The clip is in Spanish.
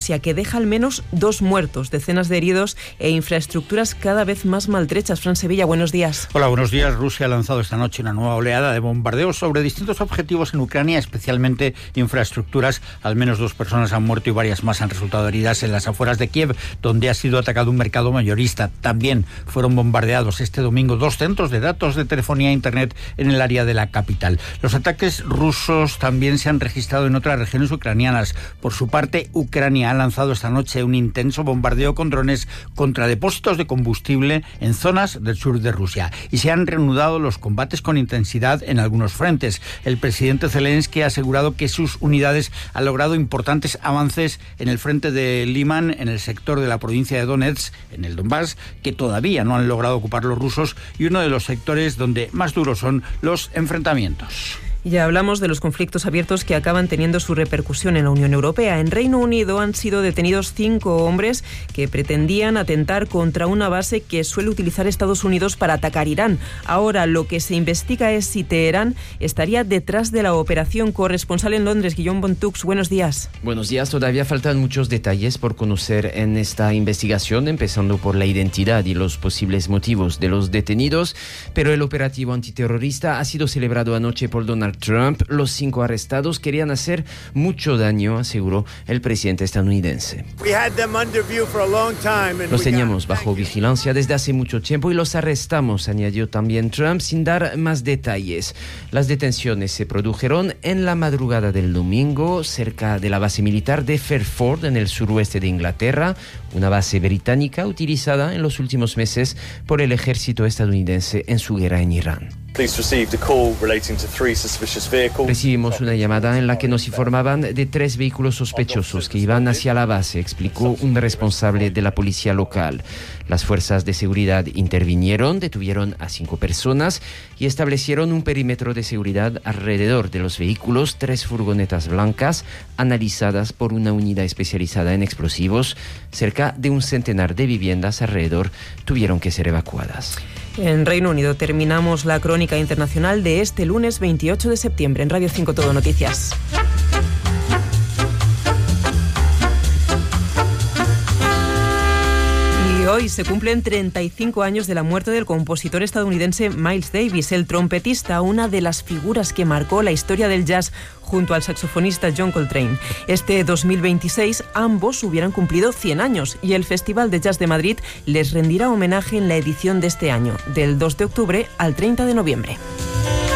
Rusia, que deja al menos 2 muertos, decenas de heridos e infraestructuras cada vez más maltrechas. Fran Sevilla, buenos días. Hola, buenos días. Rusia ha lanzado esta noche una nueva oleada de bombardeos sobre distintos objetivos en Ucrania, especialmente infraestructuras. Al menos 2 personas han muerto y varias más han resultado heridas en las afueras de Kiev, donde ha sido atacado un mercado mayorista. También fueron bombardeados este domingo 2 centros de datos de telefonía e internet en el área de la capital. Los ataques rusos también se han registrado en otras regiones ucranianas. Por su parte, Ucrania ha lanzado esta noche un intenso bombardeo con drones contra depósitos de combustible en zonas del sur de Rusia. Y se han reanudado los combates con intensidad en algunos frentes. El presidente Zelensky ha asegurado que sus unidades han logrado importantes avances en el frente de Liman, en el sector de la provincia de Donetsk, en el Donbass, que todavía no han logrado ocupar los rusos, y uno de los sectores donde más duros son los enfrentamientos. Ya hablamos de los conflictos abiertos que acaban teniendo su repercusión en la Unión Europea. En Reino Unido han sido detenidos 5 hombres que pretendían atentar contra una base que suele utilizar Estados Unidos para atacar Irán. Ahora lo que se investiga es si Teherán estaría detrás de la operación. Corresponsal en Londres, Guillaume Bontux, buenos días. Buenos días. Todavía faltan muchos detalles por conocer en esta investigación, empezando por la identidad y los posibles motivos de los detenidos. Pero el operativo antiterrorista ha sido celebrado anoche por Donald Trump. Los 5 arrestados querían hacer mucho daño, aseguró el presidente estadounidense. Los teníamos bajo vigilancia desde hace mucho tiempo y los arrestamos, añadió también Trump, sin dar más detalles. Las detenciones se produjeron en la madrugada del domingo, cerca de la base militar de Fairford, en el suroeste de Inglaterra, una base británica utilizada en los últimos meses por el ejército estadounidense en su guerra en Irán. Recibimos una llamada en la que nos informaban de 3 vehículos sospechosos que iban hacia la base, explicó un responsable de la policía local. Las fuerzas de seguridad intervinieron, detuvieron a 5 personas y establecieron un perímetro de seguridad alrededor de los vehículos. 3 furgonetas blancas analizadas por una unidad especializada en explosivos. Cerca de un centenar de viviendas alrededor tuvieron que ser evacuadas. En Reino Unido terminamos la crónica internacional de este lunes 28 de septiembre en Radio 5 Todo Noticias. Hoy se cumplen 35 años de la muerte del compositor estadounidense Miles Davis, el trompetista, una de las figuras que marcó la historia del jazz junto al saxofonista John Coltrane. Este 2026 ambos hubieran cumplido 100 años y el Festival de Jazz de Madrid les rendirá homenaje en la edición de este año, del 2 de octubre al 30 de noviembre.